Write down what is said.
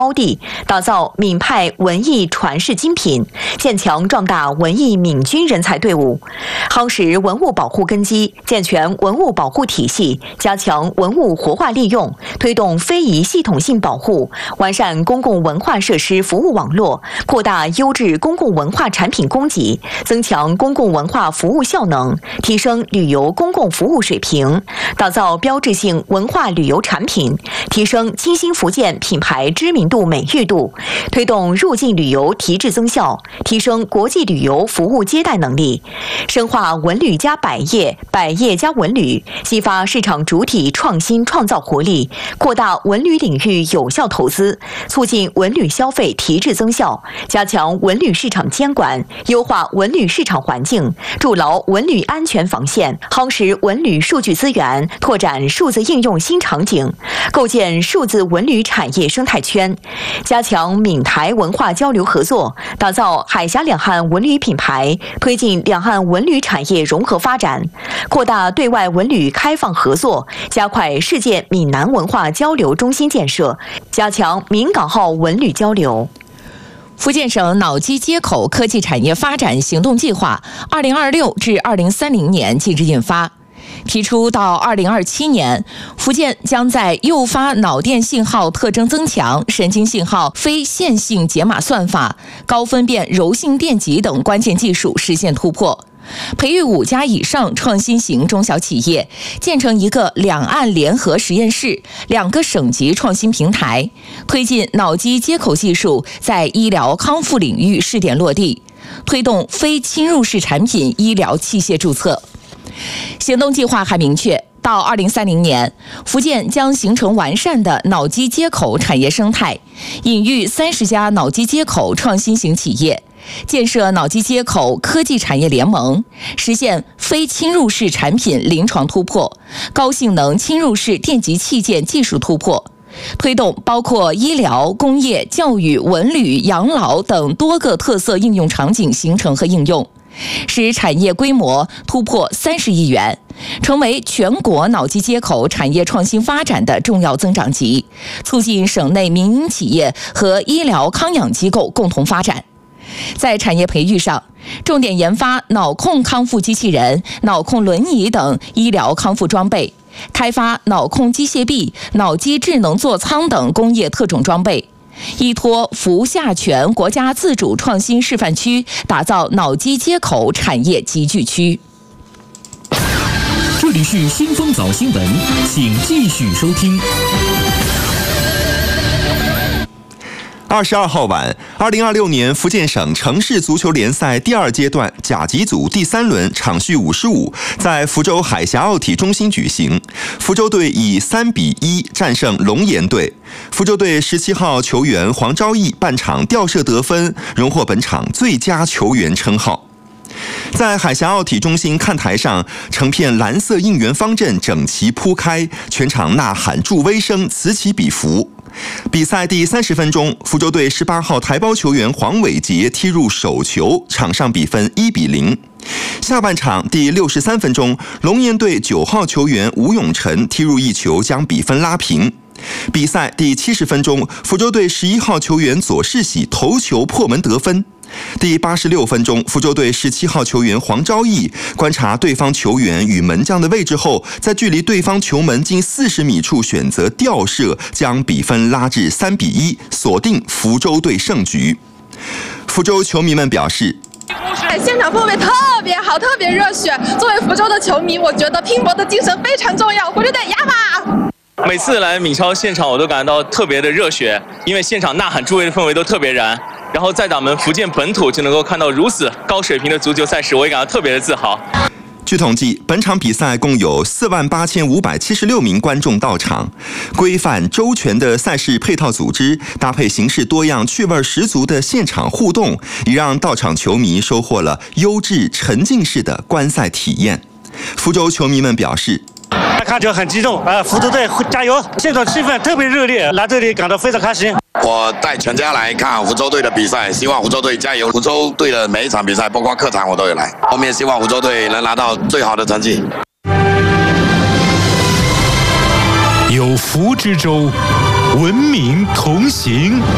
高地，打造闽派文艺传世精品，建强壮大文艺闽军人才队伍，夯实文物保护根基，健全文物保护体系，加强文物活化利用，推动非遗系统性保护，完善公共文化设施服务网络，扩大优质公共文化产品供给，增强公共文化服务效能，提升旅游公共服务水平，打造标志性文化旅游产品，提升金星福建品牌知名度美誉度，推动入境旅游提质增效，提升国际旅游服务接待能力，深化文旅加百业、百业加文旅，激发市场主体创新创造活力，扩大文旅领域有效投资，促进文旅消费提质增效，加强文旅市场监管，优化文旅市场环境，筑牢文旅安全防线，夯实文旅数据资源，拓展数字应用新场景，构建数字文旅产业生态圈，加强闽台文化交流合作，打造海峡两岸文旅品牌，推进两岸文旅产业融合发展，扩大对外文旅开放合作，加快世界闽南文化交流中心建设，加强闽港澳文旅交流。 福建省脑机接口科技产业发展行动计划2026至2030年近日印发，提出到2027年，福建将在诱发脑电信号特征增强、神经信号非线性解码算法、高分辨柔性电极等关键技术实现突破，培育5家以上创新型中小企业，建成一个两岸联合实验室、2个省级创新平台，推进脑机接口技术在医疗康复领域试点落地，推动非侵入式产品医疗器械注册。行动计划还明确，到2030年，福建将形成完善的脑机接口产业生态，引育30家脑机接口创新型企业，建设脑机接口科技产业联盟，实现非侵入式产品临床突破、高性能侵入式电极器件技术突破，推动包括医疗、工业、教育、文旅、养老等多个特色应用场景形成和应用，使产业规模突破30亿元，成为全国脑机接口产业创新发展的重要增长极，促进省内民营企业和医疗康养机构共同发展。在产业培育上，重点研发脑控康复机器人、脑控轮椅等医疗康复装备，开发脑控机械臂、脑机智能座舱等工业特种装备，依托福厦泉国家自主创新示范区，打造脑机接口产业集聚区。 这里是新风早新闻，请继续收听。 22号晚，2026年福建省城市足球联赛第2阶段甲级组第3轮场序55在福州海峡奥体中心举行。福州队以3-1战胜龙岩队。福州队17号球员黄昭义半场吊射得分，荣获本场最佳球员称号。在海峡奥体中心看台上，成片蓝色应援方阵整齐铺开，全场呐喊助威声此起彼伏。比赛第30分钟，福州队18号台胞球员黄伟杰踢入首球，场上比分1-0。下半场第63分钟，龙岩队9号球员吴永辰踢入1球，将比分拉平。比赛第70分钟，福州队11号球员左世喜头球破门得分。第86分钟，福州队17号球员黄昭义观察对方球员与门将的位置后，在距离对方球门近40米处选择吊射，将比分拉至3-1，锁定福州队胜局。福州球迷们表示， 现场氛围特别好，特别热血。作为福州的球迷，我觉得拼搏的精神非常重要。福州队压吧！ 每次来闽超现场，我都感到特别的热血，因为现场呐喊助威的氛围都特别燃。然后在咱们福建本土就能够看到如此高水平的足球赛事，我也感到特别的自豪。 据统计，本场比赛共有48576名观众到场。规范周全的赛事配套组织，搭配形式多样、趣味十足的现场互动，已让到场球迷收获了优质沉浸式的观赛体验。福州球迷们表示， 看球很激动，福州队加油！现场气氛特别热烈，来这里感到非常开心。 我带全家来看福州队的比赛，希望福州队加油。福州队的每一场比赛，包括客场我都有来。后面希望福州队能拿到最好的成绩。 有福之州，文明同行。